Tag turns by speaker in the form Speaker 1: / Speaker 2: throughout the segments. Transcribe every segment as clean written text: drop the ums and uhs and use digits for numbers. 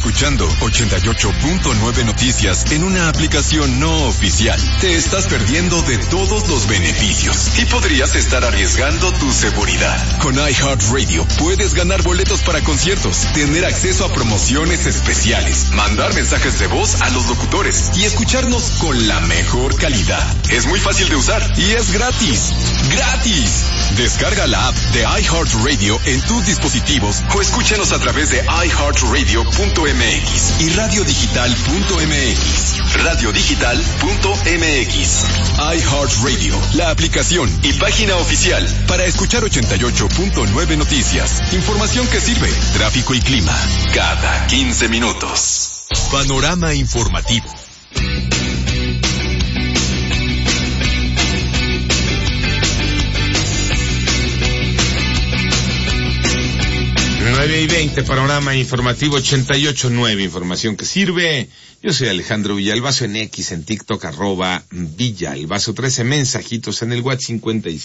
Speaker 1: escuchando 88.9 Noticias en una aplicación no oficial. Te estás perdiendo de todos los beneficios y podrías estar arriesgando tu seguridad. Con iHeartRadio puedes ganar boletos para conciertos, tener acceso a promociones especiales, mandar mensajes de voz a los locutores y escucharnos con la mejor calidad. Es muy fácil de usar y es gratis. ¡Gratis! Descarga la app de iHeartRadio en tus dispositivos o escúchanos a través de iHeartRadio.mx y radiodigital.mx. Radiodigital.mx. iHeartRadio, la aplicación y página oficial para escuchar 88.9 Noticias. Información que sirve, tráfico y clima, cada 15 minutos. Panorama informativo.
Speaker 2: Nueve y 20, panorama informativo 88.9, información que sirve. Yo soy Alejandro Villalbazo en X, en TikTok, @Villalbazo, 13 mensajitos en el WhatsApp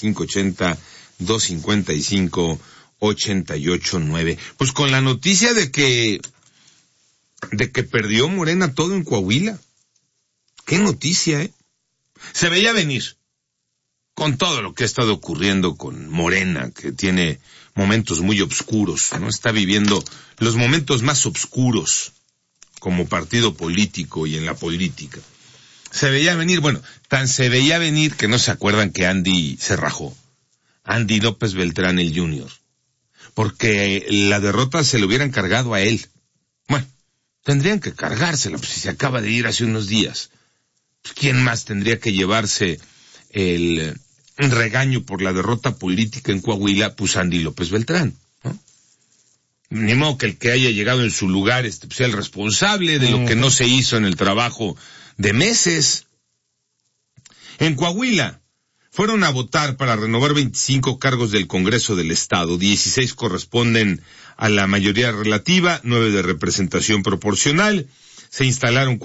Speaker 2: 5580-255-889. Pues con la noticia de que perdió Morena todo en Coahuila. Qué noticia, ¿eh? Se veía venir con todo lo que ha estado ocurriendo con Morena, que tiene momentos muy oscuros, ¿no? Está viviendo los momentos más oscuros como partido político y en la política. Se veía venir, bueno, tan se veía venir que no se acuerdan que Andy se rajó. Andy López Beltrán, el Junior. Porque la derrota se lo hubieran cargado a él. Bueno, tendrían que cargársela, pues si se acaba de ir hace unos días. ¿Quién más tendría que llevarse el regaño por la derrota política en Coahuila? Pues Andy López Beltrán, ¿no? Ni modo que el que haya llegado en su lugar sea el responsable de lo que no se hizo en el trabajo de meses. En Coahuila fueron a votar para renovar 25 cargos del Congreso del Estado. 16 corresponden a la mayoría relativa, 9 de representación proporcional. Se instalaron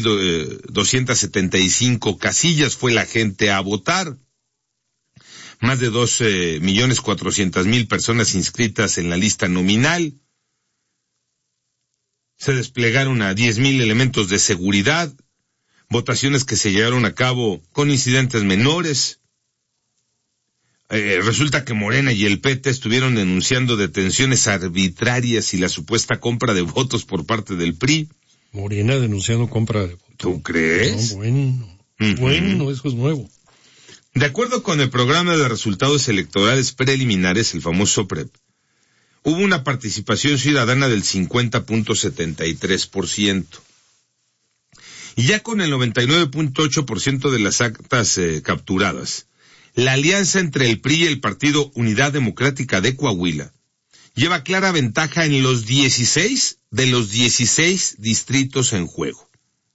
Speaker 2: 4,275 casillas, fue la gente a votar. Más de 2,400,000 personas inscritas en la lista nominal. Se desplegaron a 10,000 elementos de seguridad. Votaciones que se llevaron a cabo con incidentes menores. Resulta que Morena y el PT estuvieron denunciando detenciones arbitrarias y la supuesta compra de votos por parte del PRI.
Speaker 3: Morena denunciando compra de votos.
Speaker 2: ¿Tú crees?
Speaker 3: No, bueno, eso es nuevo.
Speaker 2: De acuerdo con el programa de resultados electorales preliminares, el famoso PREP, hubo una participación ciudadana del 50.73%. Y ya con el 99.8% de las actas capturadas, la alianza entre el PRI y el Partido Unidad Democrática de Coahuila lleva clara ventaja en los 16 de los 16 distritos en juego.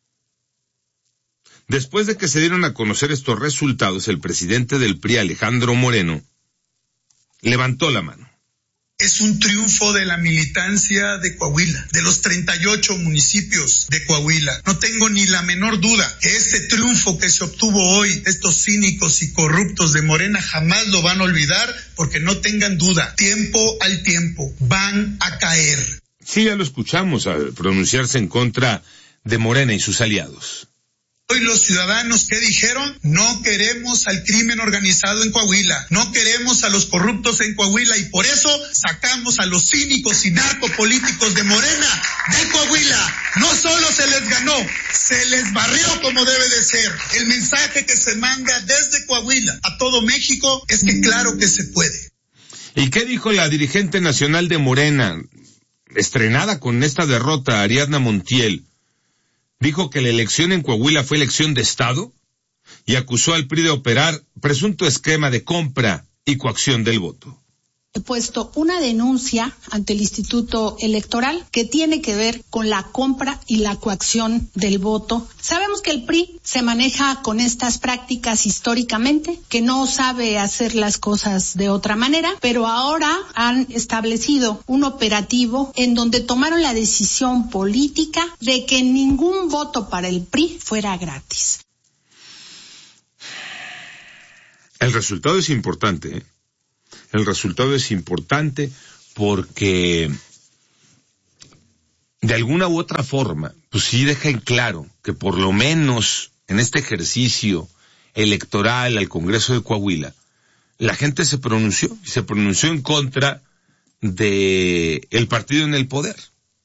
Speaker 2: Después de que se dieron a conocer estos resultados, el presidente del PRI, Alejandro Moreno, levantó la mano.
Speaker 4: Es un triunfo de la militancia de Coahuila, de los 38 municipios de Coahuila. No tengo ni la menor duda que este triunfo que se obtuvo hoy, estos cínicos y corruptos de Morena jamás lo van a olvidar, porque no tengan duda, tiempo al tiempo, van a caer.
Speaker 2: Sí, ya lo escuchamos al pronunciarse en contra de Morena y sus aliados.
Speaker 4: Hoy los ciudadanos, ¿qué dijeron? No queremos al crimen organizado en Coahuila, no queremos a los corruptos en Coahuila, y por eso sacamos a los cínicos y narcopolíticos de Morena de Coahuila. No solo se les ganó, se les barrió como debe de ser. El mensaje que se manda desde Coahuila a todo México es que claro que se puede.
Speaker 2: ¿Y qué dijo la dirigente nacional de Morena, estrenada con esta derrota, Ariadna Montiel? Dijo que la elección en Coahuila fue elección de Estado y acusó al PRI de operar presunto esquema de compra y coacción del voto.
Speaker 5: He puesto una denuncia ante el Instituto Electoral que tiene que ver con la compra y la coacción del voto. Sabemos que el PRI se maneja con estas prácticas históricamente, que no sabe hacer las cosas de otra manera, pero ahora han establecido un operativo en donde tomaron la decisión política de que ningún voto para el PRI fuera gratis.
Speaker 2: El resultado es importante, ¿eh? El resultado es importante porque de alguna u otra forma, pues sí deja en claro que por lo menos en este ejercicio electoral al Congreso de Coahuila, la gente se pronunció en contra de el partido en el poder.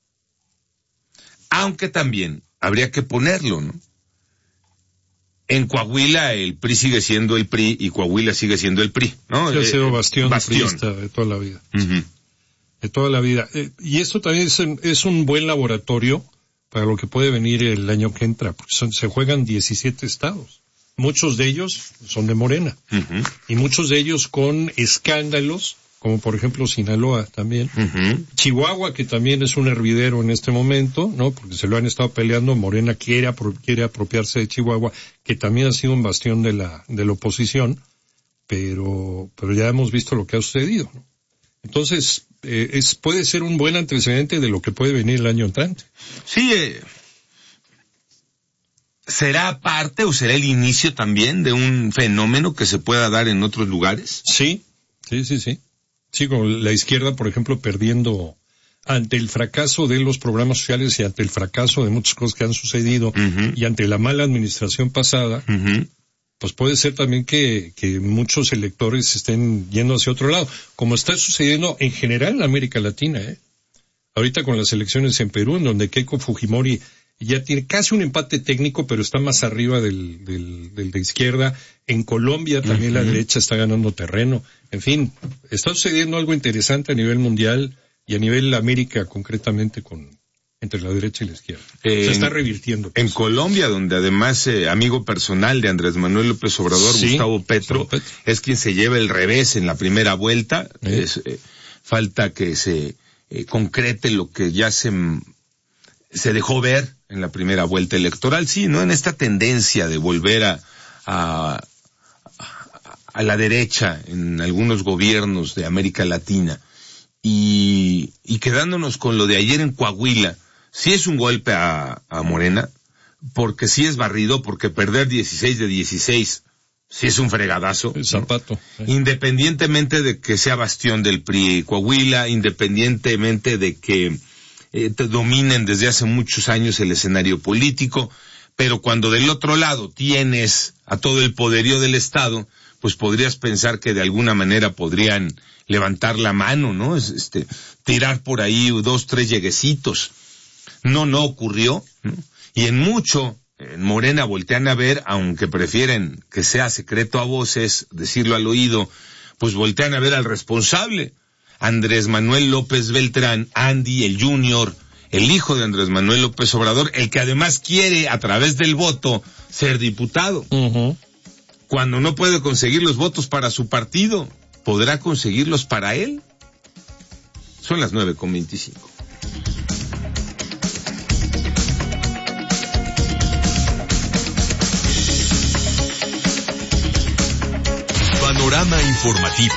Speaker 2: Aunque también habría que ponerlo, ¿no? En Coahuila el PRI sigue siendo el PRI y Coahuila sigue siendo el PRI, ¿no?
Speaker 3: Ha sido bastión priista de toda la vida.
Speaker 2: Uh-huh.
Speaker 3: De toda la vida. Y esto también es un buen laboratorio para lo que puede venir el año que entra, porque se juegan 17 estados. Muchos de ellos son de Morena. Uh-huh. Y muchos de ellos con escándalos, como por ejemplo Sinaloa también. Uh-huh. Chihuahua, que también es un hervidero en este momento, ¿no? Porque se lo han estado peleando. Morena quiere apropiarse de Chihuahua, que también ha sido un bastión de la oposición, pero ya hemos visto lo que ha sucedido, ¿no? Entonces, puede ser un buen antecedente de lo que puede venir el año entrante.
Speaker 2: Sí, ¿será parte o será el inicio también de un fenómeno que se pueda dar en otros lugares?
Speaker 3: Sí. Sí, con la izquierda, por ejemplo, perdiendo ante el fracaso de los programas sociales y ante el fracaso de muchas cosas que han sucedido, uh-huh, y ante la mala administración pasada, uh-huh, pues puede ser también que muchos electores estén yendo hacia otro lado, como está sucediendo en general en América Latina, ahorita con las elecciones en Perú, en donde Keiko Fujimori ya tiene casi un empate técnico, pero está más arriba del de izquierda. En Colombia también, uh-huh, la derecha está ganando terreno. En fin, está sucediendo algo interesante a nivel mundial y a nivel América concretamente entre la derecha y la izquierda. Se está revirtiendo.
Speaker 2: En Colombia, donde además amigo personal de Andrés Manuel López Obrador, sí, Gustavo Petro, es quien se lleva el revés en la primera vuelta. Falta que se concrete lo que ya se dejó ver en la primera vuelta electoral, sí, ¿no? En esta tendencia de volver a la derecha en algunos gobiernos de América Latina. Y quedándonos con lo de ayer en Coahuila, sí es un golpe a Morena, porque sí es barrido, porque perder 16 de 16 sí es un fregadazo.
Speaker 3: El zapato.
Speaker 2: ¿No? Independientemente de que sea bastión del PRI Coahuila, independientemente de que dominen desde hace muchos años el escenario político, pero cuando del otro lado tienes a todo el poderío del Estado, pues podrías pensar que de alguna manera podrían levantar la mano, ¿no? Tirar por ahí 2, 3 lleguecitos. No ocurrió, ¿no? Y en Morena voltean a ver, aunque prefieren que sea secreto a voces, decirlo al oído, pues voltean a ver al responsable, Andrés Manuel López Beltrán, Andy, el Junior, el hijo de Andrés Manuel López Obrador, el que además quiere, a través del voto, ser diputado. Uh-huh. Cuando no puede conseguir los votos para su partido, ¿podrá conseguirlos para él? Son las 9:25.
Speaker 1: Panorama informativo.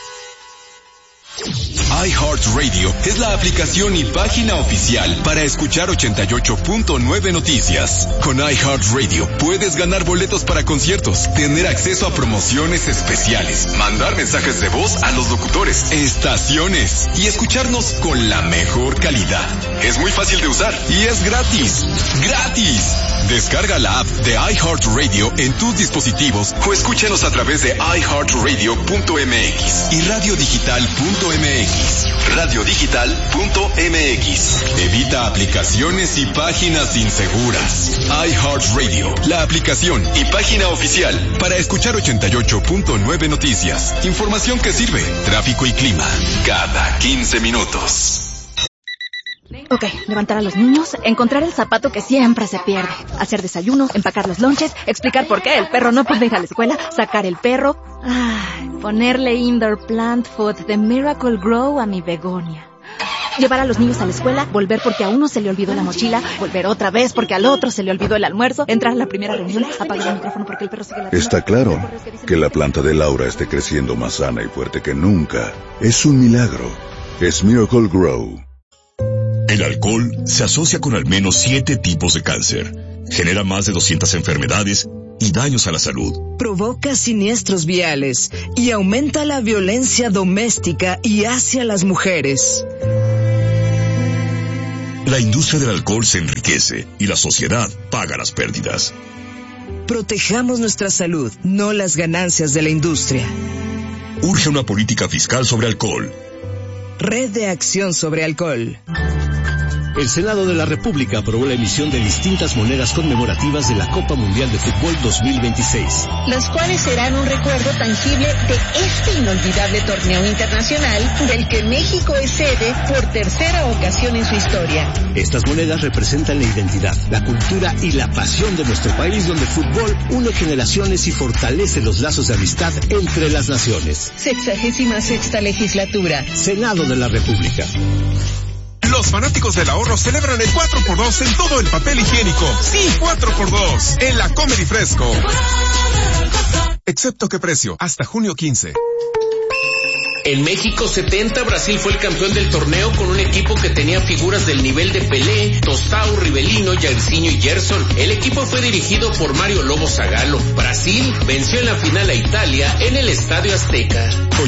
Speaker 1: iHeartRadio es la aplicación y página oficial para escuchar 88.9 Noticias. Con iHeartRadio puedes ganar boletos para conciertos, tener acceso a promociones especiales, mandar mensajes de voz a los locutores, estaciones y escucharnos con la mejor calidad. Es muy fácil de usar y es gratis. ¡Gratis! Descarga la app de iHeartRadio en tus dispositivos o escúchanos a través de iHeartRadio.mx y radiodigital.mx. Radiodigital.mx. Evita aplicaciones y páginas inseguras. iHeartRadio, la aplicación y página oficial para escuchar 88.9 Noticias. Información que sirve. Tráfico y clima cada 15 minutos.
Speaker 6: Ok, levantar a los niños, encontrar el zapato que siempre se pierde, hacer desayunos, empacar los lonches, explicar por qué el perro no puede ir a la escuela, sacar el perro, ponerle indoor plant food de Miracle Grow a mi begonia. Llevar a los niños a la escuela, volver porque a uno se le olvidó la mochila, volver otra vez porque al otro se le olvidó el almuerzo, entrar a la primera reunión, apagar el micrófono porque el perro sigue ladrando.
Speaker 7: Está claro que la planta de Laura esté creciendo más sana y fuerte que nunca. Es un milagro. Es Miracle Grow.
Speaker 8: El alcohol se asocia con al menos 7 tipos de cáncer, genera más de 200 enfermedades y daños a la salud.
Speaker 9: Provoca siniestros viales y aumenta la violencia doméstica y hacia las mujeres.
Speaker 8: la industria del alcohol se enriquece y la sociedad paga las pérdidas.
Speaker 9: Protejamos nuestra salud, no las ganancias de la industria.
Speaker 8: Urge una política fiscal sobre alcohol.
Speaker 9: Red de Acción sobre Alcohol.
Speaker 10: El Senado de la República aprobó la emisión de distintas monedas conmemorativas de la Copa Mundial de Fútbol 2026.
Speaker 11: Las cuales serán un recuerdo tangible de este inolvidable torneo internacional del que México es sede por tercera ocasión en su historia.
Speaker 10: Estas monedas representan la identidad, la cultura y la pasión de nuestro país, donde el fútbol une generaciones y fortalece los lazos de amistad entre las naciones.
Speaker 11: 66ª legislatura.
Speaker 10: Senado de la República.
Speaker 12: Los fanáticos del ahorro celebran el 4x2 en todo el papel higiénico. Sí, 4x2 en la Comer y Fresco. Excepto qué precio, hasta junio 15.
Speaker 13: En México 70, Brasil fue el campeón del torneo con un equipo que tenía figuras del nivel de Pelé, Tostão, Rivelino, Jairzinho y Gerson. El equipo fue dirigido por Mario Lobo Zagallo. Brasil venció en la final a Italia en el Estadio Azteca.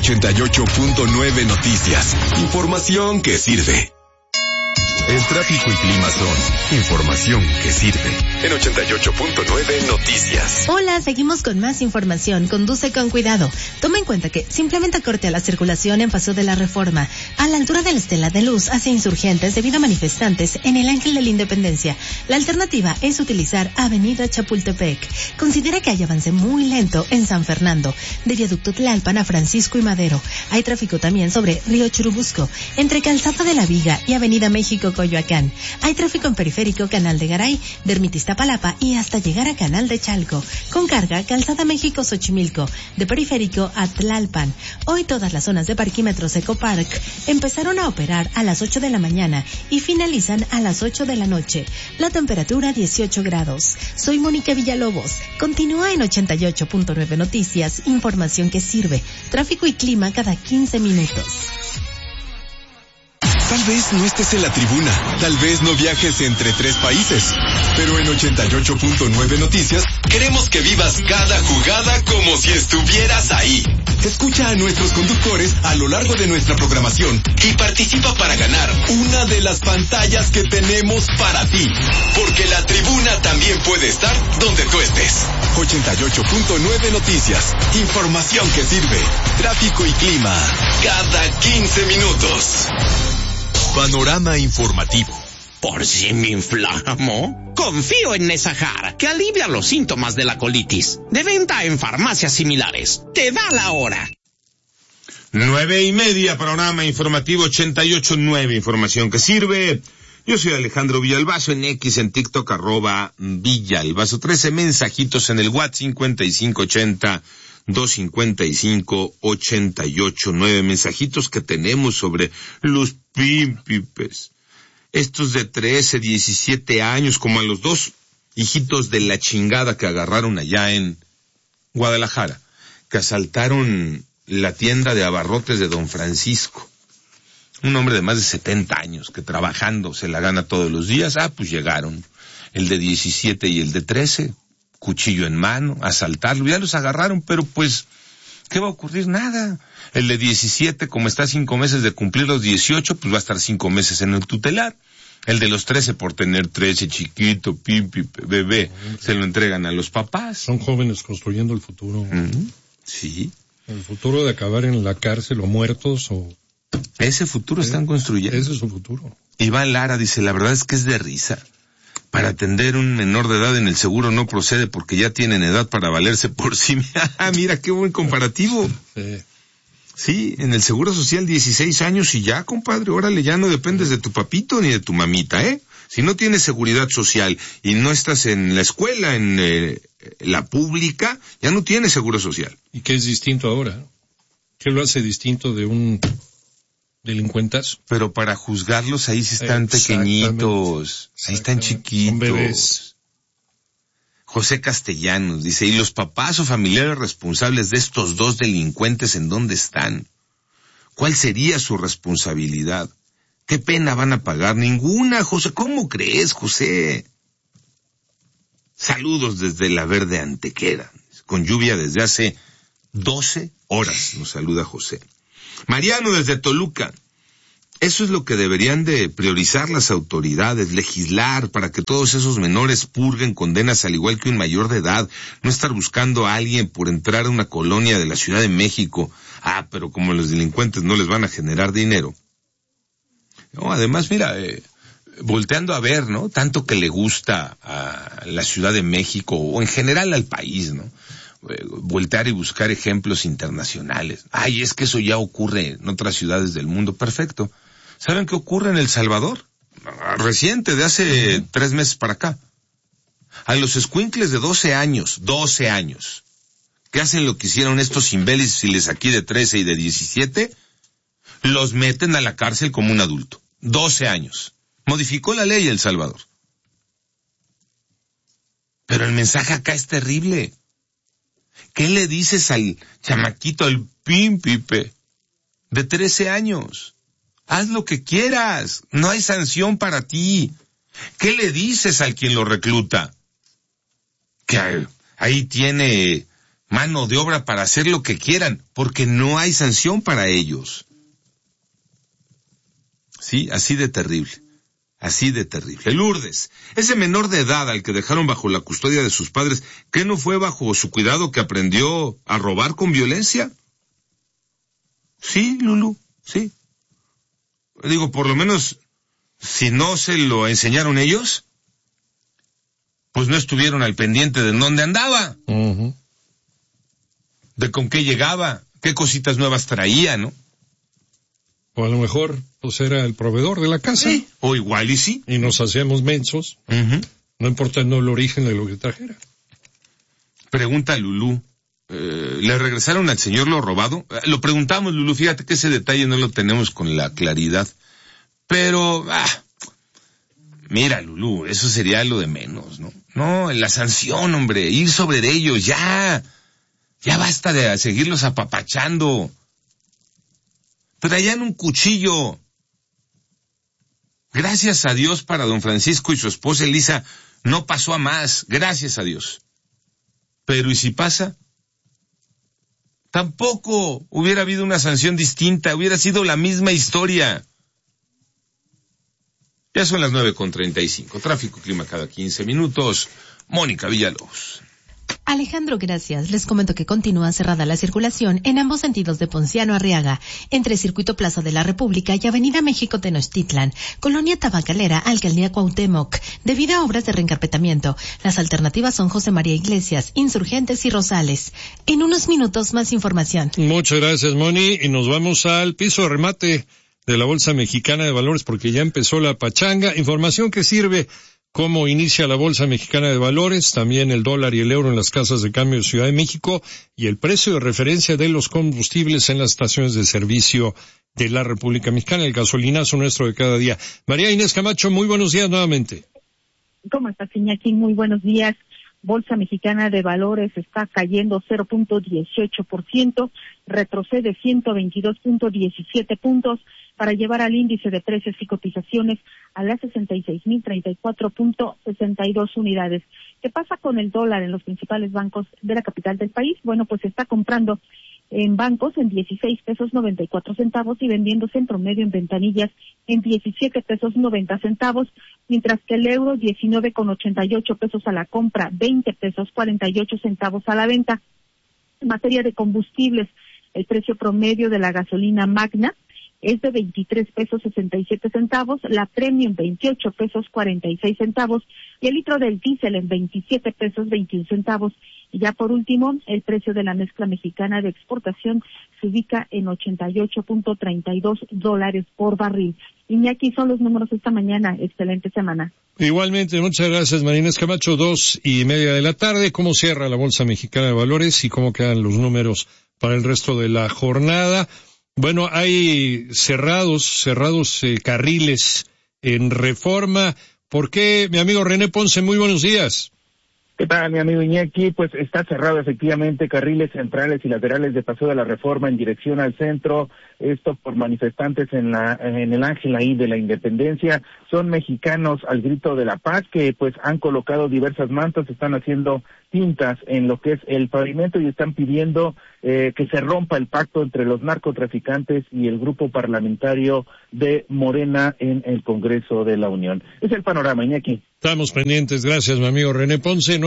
Speaker 1: 88.9 Noticias. Información que sirve. El tráfico y clima son información que sirve. En 88.9 Noticias.
Speaker 14: Hola, seguimos con más información. Conduce con cuidado. Toma en cuenta que simplemente corte a la circulación en Paso de la Reforma, a la altura de la Estela de Luz, hacia Insurgentes debido a manifestantes en el Ángel de la Independencia. La alternativa es utilizar Avenida Chapultepec. Considera que hay avance muy lento en San Fernando, de Viaducto Tlalpan a Francisco y Madero. Hay tráfico también sobre Río Churubusco, entre Calzada de la Viga y Avenida México Coyoacán. Hay tráfico en Periférico, Canal de Garay, de Ermita-Iztapalapa y hasta llegar a Canal de Chalco. Con carga, Calzada México Xochimilco, de Periférico a Tlalpan. Hoy todas las zonas de parquímetros Ecopark empezaron a operar a las 8 de la mañana y finalizan a las 8 de la noche. La temperatura 18 grados. Soy Mónica Villalobos. Continúa en 88.9 Noticias, información que sirve. Tráfico y clima cada 15 minutos.
Speaker 1: Tal vez no estés en la tribuna, tal vez no viajes entre 3 países, pero en 88.9 Noticias queremos que vivas cada jugada como si estuvieras ahí. Escucha a nuestros conductores a lo largo de nuestra programación y participa para ganar una de las pantallas que tenemos para ti, porque la tribuna también puede estar donde tú estés. 88.9 Noticias, información que sirve, tráfico y clima, cada 15 minutos. Panorama informativo.
Speaker 15: ¿Por si me inflamo? Confío en Nesajar, que alivia los síntomas de la colitis. De venta en farmacias similares. Te da la hora.
Speaker 2: 9:30, panorama informativo 88.9, información que sirve. Yo soy Alejandro Villalbazo, en X, en TikTok, @Villalbazo. 13 mensajitos en el WhatsApp 5580-255-88.9. Mensajitos que tenemos sobre los pímpipes. Estos de 13, 17 años, como a los 2 hijitos de la chingada que agarraron allá en Guadalajara, que asaltaron la tienda de abarrotes de Don Francisco. Un hombre de más de 70 años que trabajando se la gana todos los días. Pues llegaron el de 17 y el de 13, cuchillo en mano, a asaltarlo. Ya los agarraron, pero pues, ¿qué va a ocurrir? Nada. El de 17, como está 5 meses de cumplir los 18, pues va a estar 5 meses en el tutelar. El de los 13, por tener 13, chiquito, bebé, se lo entregan a los papás.
Speaker 3: Son jóvenes construyendo el futuro.
Speaker 2: Sí.
Speaker 3: El futuro de acabar en la cárcel o muertos o...
Speaker 2: Ese futuro están construyendo.
Speaker 3: Ese es su futuro.
Speaker 2: Iván Lara dice, la verdad es que es de risa. Para atender un menor de edad en el seguro no procede porque ya tienen edad para valerse por sí. Mira, qué buen comparativo. Sí, en el Seguro Social 16 años y ya, compadre, órale, ya no dependes de tu papito ni de tu mamita, ¿eh? Si no tienes seguridad social y no estás en la escuela, en la pública, ya no tienes seguro social.
Speaker 3: ¿Y qué es distinto ahora? ¿Qué lo hace distinto de un delincuentazo?
Speaker 2: Pero para juzgarlos ahí sí están pequeñitos, ahí están chiquitos. Son bebés. José Castellanos dice, ¿y los papás o familiares responsables de estos 2 delincuentes en dónde están? ¿Cuál sería su responsabilidad? ¿Qué pena van a pagar? Ninguna, José. ¿Cómo crees, José? Saludos desde La Verde Antequera, con lluvia desde hace 12 horas, nos saluda José. Mariano desde Toluca. Eso es lo que deberían de priorizar las autoridades, legislar para que todos esos menores purguen condenas al igual que un mayor de edad, no estar buscando a alguien por entrar a una colonia de la Ciudad de México. Pero como los delincuentes no les van a generar dinero. No, además, mira, volteando a ver, ¿no? Tanto que le gusta a la Ciudad de México o en general al país, ¿no? Voltear y buscar ejemplos internacionales. Es que eso ya ocurre en otras ciudades del mundo. Perfecto. ¿Saben qué ocurre en El Salvador? Reciente, de hace 3 meses para acá. A los escuincles de 12 años, que hacen lo que hicieron estos imbéciles aquí de 13 y de 17, los meten a la cárcel como un adulto. 12 años. Modificó la ley El Salvador. Pero el mensaje acá es terrible. ¿Qué le dices al chamaquito, al pímpipe de 13 años? Haz lo que quieras, no hay sanción para ti. ¿Qué le dices al quien lo recluta? Que ahí tiene mano de obra para hacer lo que quieran, porque no hay sanción para ellos. Sí, así de terrible. Lourdes, ese menor de edad al que dejaron bajo la custodia de sus padres, ¿qué no fue bajo su cuidado que aprendió a robar con violencia? Sí, Lulú, sí. Digo, por lo menos, si no se lo enseñaron ellos, pues no estuvieron al pendiente de dónde andaba, de con qué llegaba, qué cositas nuevas traía, ¿no?
Speaker 3: O a lo mejor, pues era el proveedor de la casa.
Speaker 2: Sí, o igual y sí.
Speaker 3: Y nos hacíamos mensos, no importando el origen de lo que trajera.
Speaker 2: Pregunta a Lulú, ¿le regresaron al señor lo robado? Lo preguntamos, Lulú, fíjate que ese detalle no lo tenemos con la claridad. Pero, mira, Lulú, eso sería lo de menos, ¿no? No, la sanción, hombre, ir sobre ellos, ya basta de seguirlos apapachando. Traían un cuchillo. Gracias a Dios para don Francisco y su esposa Elisa no pasó a más, gracias a Dios. Pero ¿y si pasa? Tampoco hubiera habido una sanción distinta, hubiera sido la misma historia. Ya son las 9:35, tráfico, clima cada 15 minutos. Mónica Villalobos.
Speaker 14: Alejandro, gracias. Les comento que continúa cerrada la circulación en ambos sentidos de Ponciano Arriaga, entre Circuito Plaza de la República y Avenida México Tenochtitlan, Colonia Tabacalera, Alcaldía Cuauhtémoc, debido a obras de reencarpetamiento. Las alternativas son José María Iglesias, Insurgentes y Rosales. En unos minutos más información.
Speaker 3: Muchas gracias, Moni, y nos vamos al piso de remate de la Bolsa Mexicana de Valores porque ya empezó la pachanga. Información que sirve cómo inicia la Bolsa Mexicana de Valores, también el dólar y el euro en las casas de cambio de Ciudad de México y el precio de referencia de los combustibles en las estaciones de servicio de la República Mexicana, el gasolinazo nuestro de cada día. María Inés Camacho, muy buenos días nuevamente.
Speaker 16: ¿Cómo estás, Iñaki? Muy buenos días. Bolsa Mexicana de Valores está cayendo 0.18%, retrocede 122.17 puntos para llevar al índice de precios y cotizaciones a las 66.034.62 unidades. ¿Qué pasa con el dólar en los principales bancos de la capital del país? Bueno, pues se está comprando en bancos en 16 pesos 94 centavos y vendiéndose en promedio en ventanillas en 17 pesos 90 centavos, mientras que el euro 19,88 pesos a la compra, 20 pesos 48 centavos a la venta. En materia de combustibles, el precio promedio de la gasolina Magna es de 23 pesos 67 centavos, la Premium 28 pesos 46 centavos y el litro del diésel en 27 pesos 21 centavos. Y ya por último, el precio de la mezcla mexicana de exportación se ubica en $88.32 por barril. Iñaki, son los números esta mañana. Excelente semana.
Speaker 3: Igualmente, muchas gracias, María Inés Camacho. 2:30 de la tarde. ¿Cómo cierra la Bolsa Mexicana de Valores y cómo quedan los números para el resto de la jornada? Bueno, hay cerrados carriles en Reforma. ¿Por qué, mi amigo René Ponce? Muy buenos días.
Speaker 17: ¿Qué tal, mi amigo Iñaki? Pues está cerrado efectivamente carriles centrales y laterales de Paseo de la Reforma en dirección al centro, esto por manifestantes en el Ángel ahí de la Independencia. Son mexicanos al grito de la paz que pues han colocado diversas mantas, están haciendo tintas en lo que es el pavimento y están pidiendo que se rompa el pacto entre los narcotraficantes y el grupo parlamentario de Morena en el Congreso de la Unión. Es el panorama, Iñaki.
Speaker 3: Estamos pendientes, gracias mi amigo René Ponce.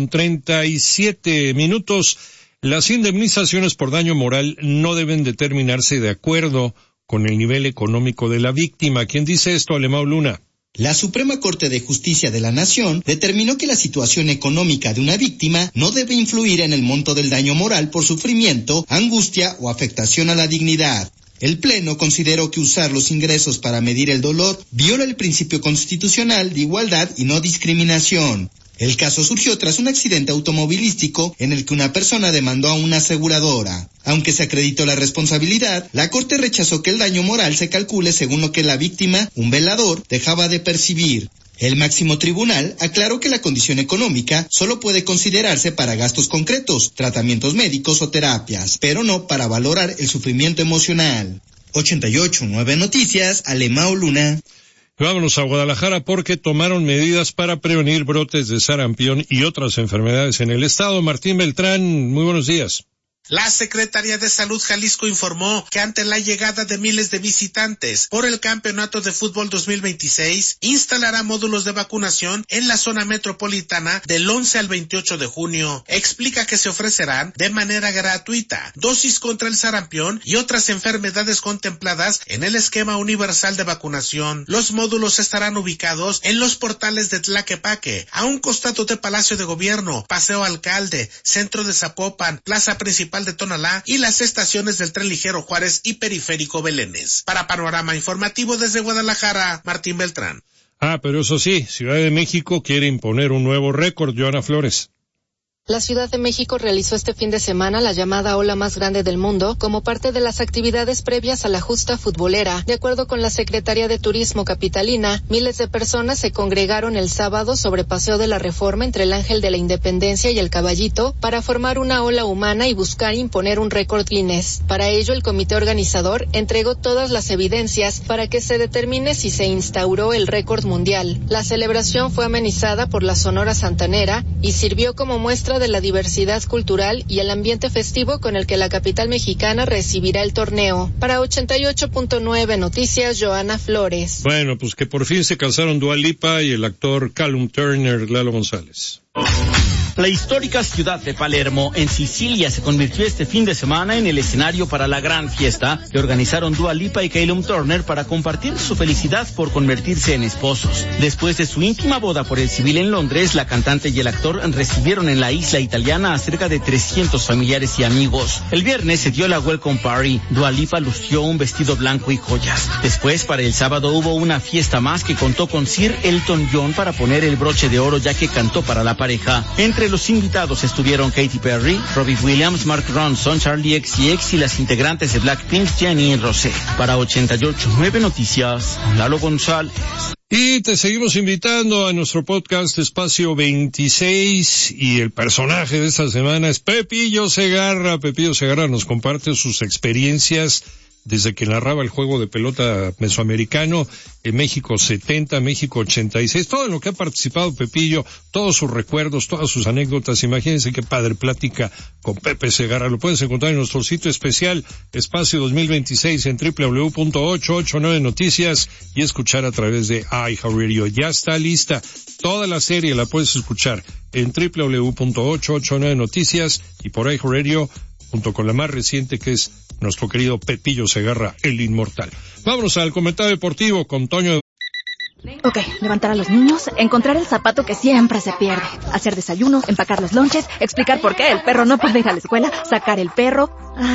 Speaker 3: 9:37. Las indemnizaciones por daño moral no deben determinarse de acuerdo con el nivel económico de la víctima. ¿Quién dice esto, Alemão Luna?
Speaker 18: La Suprema Corte de Justicia de la Nación determinó que la situación económica de una víctima no debe influir en el monto del daño moral por sufrimiento, angustia o afectación a la dignidad. El Pleno consideró que usar los ingresos para medir el dolor viola el principio constitucional de igualdad y no discriminación. El caso surgió tras un accidente automovilístico en el que una persona demandó a una aseguradora. Aunque se acreditó la responsabilidad, la Corte rechazó que el daño moral se calcule según lo que la víctima, un velador, dejaba de percibir. El máximo tribunal aclaró que la condición económica solo puede considerarse para gastos concretos, tratamientos médicos o terapias, pero no para valorar el sufrimiento emocional. 88.9 Noticias, Alemão Luna.
Speaker 3: Vámonos a Guadalajara porque tomaron medidas para prevenir brotes de sarampión y otras enfermedades en el estado. Martín Beltrán, muy buenos días.
Speaker 19: La Secretaría de Salud Jalisco informó que ante la llegada de miles de visitantes por el Campeonato de Fútbol 2026, instalará módulos de vacunación en la zona metropolitana del 11 al 28 de junio. Explica que se ofrecerán de manera gratuita dosis contra el sarampión y otras enfermedades contempladas en el esquema universal de vacunación. Los módulos estarán ubicados en los portales de Tlaquepaque, a un costado de Palacio de Gobierno, Paseo Alcalde, Centro de Zapopan, Plaza Principal de Tonalá y las estaciones del Tren Ligero Juárez y Periférico Belénes. Para Panorama Informativo desde Guadalajara, Martín Beltrán.
Speaker 3: Pero eso sí, Ciudad de México quiere imponer un nuevo récord. Joana Flores.
Speaker 20: La Ciudad de México realizó este fin de semana la llamada ola más grande del mundo como parte de las actividades previas a la justa futbolera. De acuerdo con la Secretaría de Turismo capitalina, miles de personas se congregaron el sábado sobre Paseo de la Reforma entre el Ángel de la Independencia y el Caballito para formar una ola humana y buscar imponer un récord Guinness. Para ello, el comité organizador entregó todas las evidencias para que se determine si se instauró el récord mundial. La celebración fue amenizada por la Sonora Santanera y sirvió como muestra de la diversidad cultural y el ambiente festivo con el que la capital mexicana recibirá el torneo. Para 88.9 Noticias, Joana Flores.
Speaker 3: Bueno, pues que por fin se casaron Dua Lipa y el actor Callum Turner, Lalo González.
Speaker 21: La histórica ciudad de Palermo, en Sicilia, se convirtió este fin de semana en el escenario para la gran fiesta que organizaron Dua Lipa y Callum Turner para compartir su felicidad por convertirse en esposos. Después de su íntima boda por el civil en Londres, la cantante y el actor recibieron en la isla italiana a cerca de 300 familiares y amigos. El viernes se dio la welcome party. Dua Lipa lució un vestido blanco y joyas. Después, para el sábado, hubo una fiesta más que contó con Sir Elton John para poner el broche de oro, ya que cantó para la pareja. Entre los invitados estuvieron Katy Perry, Robbie Williams, Mark Ronson, Charlie XCX y las integrantes de Blackpink, Jennie y Rosé. Para 88.9 Noticias, Lalo González.
Speaker 3: Y te seguimos invitando a nuestro podcast Espacio 26 y el personaje de esta semana es Pepillo Segarra. Pepillo Segarra nos comparte sus experiencias desde que narraba el juego de pelota mesoamericano en México 70, México 86, todo en lo que ha participado Pepillo, todos sus recuerdos, todas sus anécdotas. Imagínense qué padre plática con Pepe Segarra. Lo puedes encontrar en nuestro sitio especial Espacio 2026 en www.889noticias y escuchar a través de iHeartRadio. Ya está lista toda la serie, la puedes escuchar en www.889noticias y por iHeartRadio, junto con la más reciente que es nuestro querido Pepillo Segarra, el inmortal. Vámonos al comentario deportivo con Toño.
Speaker 6: Ok, levantar a los niños, encontrar el zapato que siempre se pierde, hacer desayuno, empacar los lonches, explicar por qué el perro no puede ir a la escuela, sacar el perro,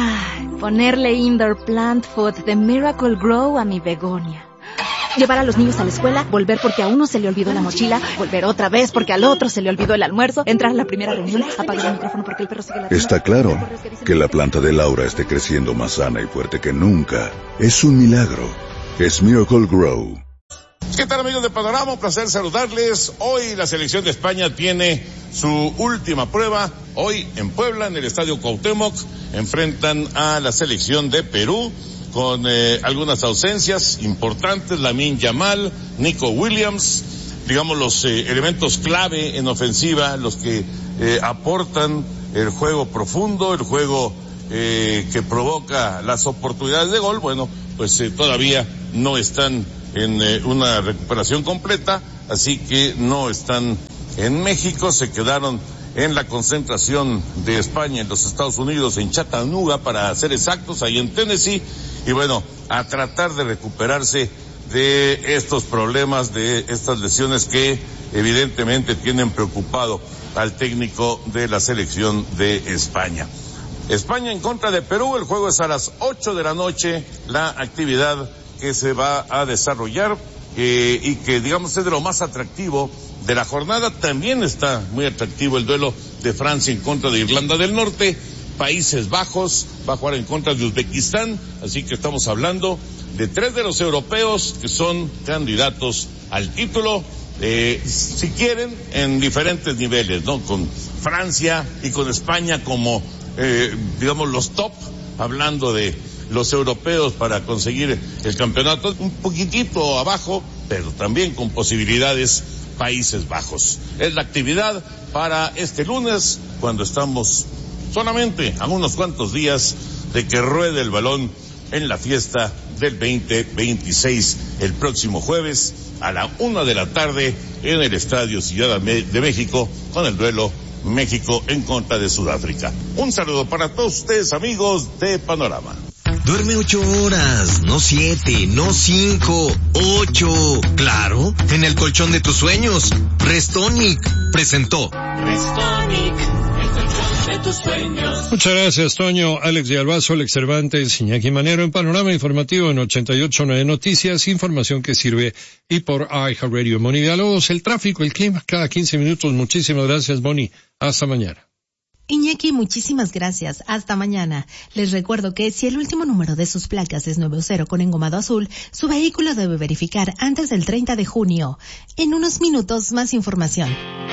Speaker 6: ponerle indoor plant food de Miracle Grow a mi begonia. Llevar a los niños a la escuela, volver porque a uno se le olvidó la mochila, volver otra vez porque al otro se le olvidó el almuerzo, entrar a la primera reunión, apagar el micrófono porque el perro sigue ladrando.
Speaker 7: Está claro que la planta de Laura esté creciendo más sana y fuerte que nunca. Es un milagro. Es Miracle Grow.
Speaker 2: ¿Qué tal, amigos de Panorama? Un placer saludarles. Hoy la selección de España tiene su última prueba. Hoy en Puebla, en el Estadio Cuauhtémoc, enfrentan a la selección de Perú con algunas ausencias importantes. Lamine Yamal, Nico Williams, digamos los elementos clave en ofensiva, los que aportan el juego profundo, el juego que provoca las oportunidades de gol. Bueno, pues todavía no están en una recuperación completa, así que no están en México, se quedaron en la concentración de España en los Estados Unidos, en Chattanooga, para ser exactos, ahí en Tennessee, y bueno, a tratar de recuperarse de estos problemas, de estas lesiones que evidentemente tienen preocupado al técnico de la selección de España. España en contra de Perú, el juego es a las 8 de la noche, la actividad que se va a desarrollar y que digamos es de lo más atractivo de la jornada. También está muy atractivo el duelo de Francia en contra de Irlanda del Norte. Países Bajos va a jugar en contra de Uzbekistán, así que estamos hablando de 3 de los europeos que son candidatos al título, si quieren, en diferentes niveles, ¿no? Con Francia y con España como, digamos, los top, hablando de los europeos para conseguir el campeonato, un poquitito abajo, pero también con posibilidades Países Bajos. Es la actividad para este lunes, cuando estamos solamente a unos cuantos días de que ruede el balón en la fiesta del 2026, el próximo jueves a la 1 de la tarde en el Estadio Ciudad de México, con el duelo México en contra de Sudáfrica. Un saludo para todos ustedes, amigos de Panorama.
Speaker 4: Duerme 8 horas, no 7, no 5, 8. Claro, en el colchón de tus sueños. Restonic presentó.
Speaker 22: Restonic, el colchón de tus sueños.
Speaker 3: Muchas gracias, Toño. Alex de Albazo, Alex Cervantes, Iñaki Manero en Panorama Informativo en 88.9 Noticias, información que sirve, y por iHeartRadio. Moni Villalobos, el tráfico, el clima, cada 15 minutos. Muchísimas gracias, Moni. Hasta mañana.
Speaker 14: Iñaki, muchísimas gracias. Hasta mañana. Les recuerdo que si el último número de sus placas es 90 con engomado azul, su vehículo debe verificar antes del 30 de junio. En unos minutos, más información.